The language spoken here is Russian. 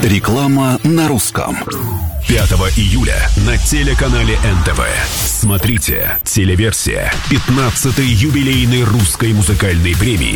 Реклама на русском. 5 июля на телеканале НТВ. Смотрите телеверсия 15-й юбилейной русской музыкальной премии